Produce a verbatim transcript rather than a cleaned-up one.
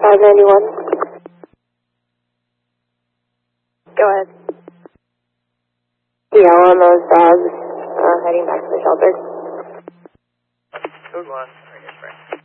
five ninety-one. Go ahead. Yeah, on those dogs, uh, heading back to the shelter. Code one, right here,